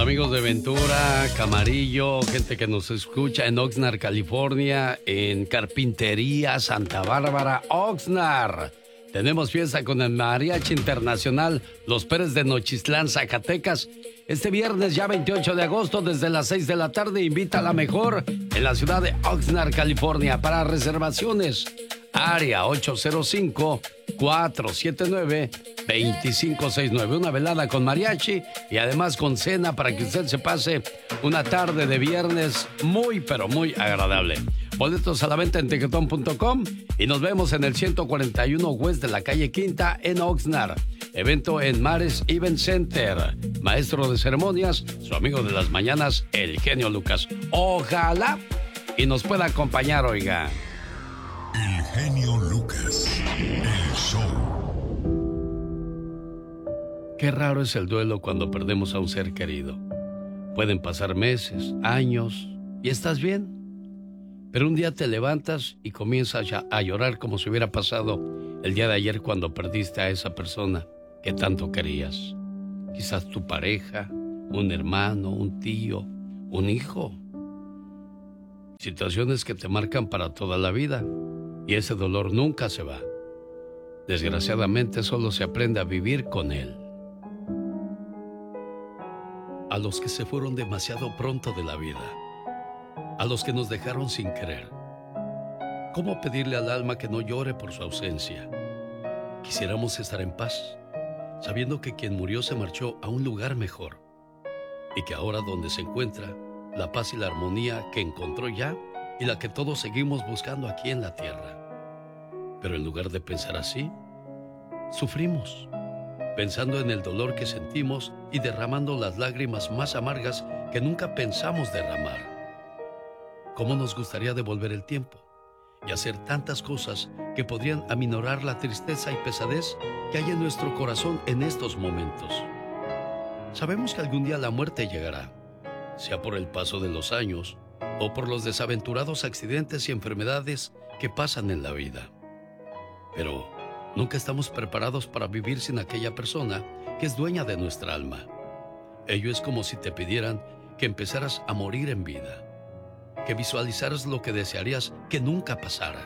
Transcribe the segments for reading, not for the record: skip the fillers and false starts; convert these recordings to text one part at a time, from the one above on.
Hola amigos de Ventura, Camarillo, gente que nos escucha en Oxnard, California, en Carpintería, Santa Bárbara, Oxnard. Tenemos fiesta con el Mariachi Internacional Los Pérez de Nochistlán, Zacatecas. Este viernes ya 28 de agosto desde las 6 de la tarde invita a la mejor en la ciudad de Oxnard, California. Para reservaciones, área 805-479-2569. Una velada con mariachi y además con cena para que usted se pase una tarde de viernes muy, pero muy agradable. Boletos a la venta en Tiquetón.com y nos vemos en el 141 West de la calle Quinta en Oxnard. Evento en Mares Event Center. Maestro de ceremonias, su amigo de las mañanas, el genio Lucas. Ojalá y nos pueda acompañar, oiga. El genio Lucas, el show. Qué raro es el duelo cuando perdemos a un ser querido. Pueden pasar meses, años y estás bien. Pero un día te levantas y comienzas a llorar como si hubiera pasado el día de ayer cuando perdiste a esa persona que tanto querías. Quizás tu pareja, un hermano, un tío, un hijo. Situaciones que te marcan para toda la vida y ese dolor nunca se va. Desgraciadamente solo se aprende a vivir con él. A los que se fueron demasiado pronto de la vida, a los que nos dejaron sin querer. ¿Cómo pedirle al alma que no llore por su ausencia? Quisiéramos estar en paz, sabiendo que quien murió se marchó a un lugar mejor y que ahora donde se encuentra, la paz y la armonía que encontró ya y la que todos seguimos buscando aquí en la tierra. Pero en lugar de pensar así, sufrimos, pensando en el dolor que sentimos y derramando las lágrimas más amargas que nunca pensamos derramar. ¿Cómo nos gustaría devolver el tiempo y hacer tantas cosas que podrían aminorar la tristeza y pesadez que hay en nuestro corazón en estos momentos? Sabemos que algún día la muerte llegará, sea por el paso de los años o por los desaventurados accidentes y enfermedades que pasan en la vida. Pero nunca estamos preparados para vivir sin aquella persona que es dueña de nuestra alma. Ello es como si te pidieran que empezaras a morir en vida, que visualizaras lo que desearías que nunca pasara.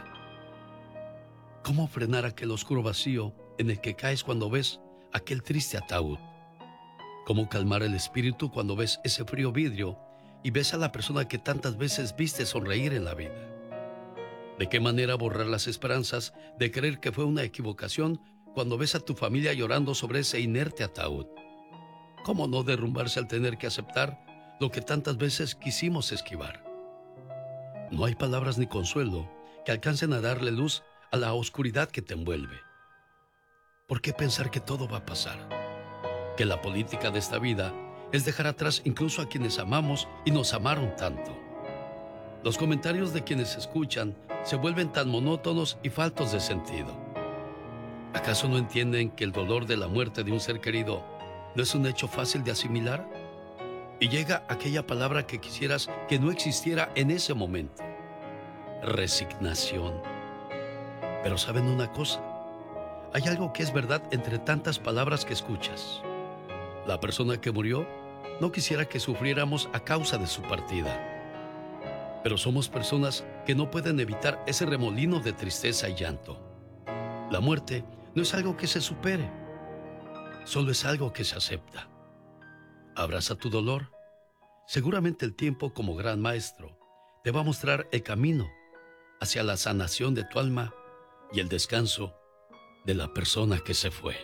¿Cómo frenar aquel oscuro vacío en el que caes cuando ves aquel triste ataúd? ¿Cómo calmar el espíritu cuando ves ese frío vidrio y ves a la persona que tantas veces viste sonreír en la vida? ¿De qué manera borrar las esperanzas de creer que fue una equivocación cuando ves a tu familia llorando sobre ese inerte ataúd? ¿Cómo no derrumbarse al tener que aceptar lo que tantas veces quisimos esquivar? No hay palabras ni consuelo que alcancen a darle luz a la oscuridad que te envuelve. ¿Por qué pensar que todo va a pasar? Que la política de esta vida es dejar atrás incluso a quienes amamos y nos amaron tanto. Los comentarios de quienes escuchan se vuelven tan monótonos y faltos de sentido. ¿Acaso no entienden que el dolor de la muerte de un ser querido no es un hecho fácil de asimilar? Y llega aquella palabra que quisieras que no existiera en ese momento: resignación. Pero ¿saben una cosa? Hay algo que es verdad entre tantas palabras que escuchas. La persona que murió no quisiera que sufriéramos a causa de su partida. Pero somos personas que no pueden evitar ese remolino de tristeza y llanto. La muerte no es algo que se supere, solo es algo que se acepta. Abraza tu dolor. Seguramente el tiempo, como gran maestro, te va a mostrar el camino hacia la sanación de tu alma y el descanso de la persona que se fue.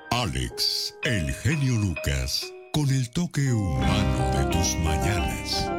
Alex, el genio Lucas, con el toque humano de tus mañanas.